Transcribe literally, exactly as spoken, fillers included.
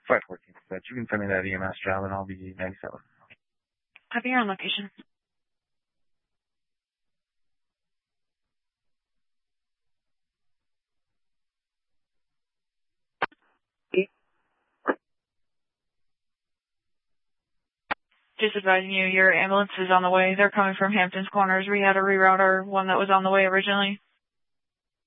five fourteen, but you can send me that E M S job and I'll be ninety-seven. Copy your own location. Just advising you, your ambulance is on the way. They're coming from Hampton's Corners. We had to reroute our one that was on the way originally.